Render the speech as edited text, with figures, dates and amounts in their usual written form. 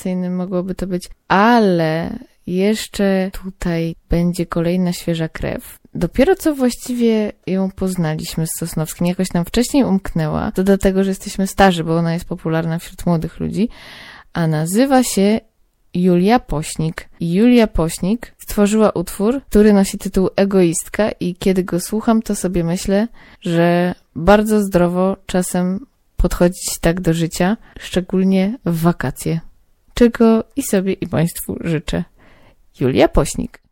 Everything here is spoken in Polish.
mogłoby to być, ale jeszcze tutaj będzie kolejna świeża krew. Dopiero co właściwie ją poznaliśmy z Sosnowskim, jakoś nam wcześniej umknęła, to do tego, że jesteśmy starzy, bo ona jest popularna wśród młodych ludzi, a nazywa się Julia Pośnik. I Julia Pośnik stworzyła utwór, który nosi tytuł Egoistka i kiedy go słucham, to sobie myślę, że bardzo zdrowo czasem podchodzić tak do życia, szczególnie w wakacje. Czego i sobie i Państwu życzę. Julia Pośnik.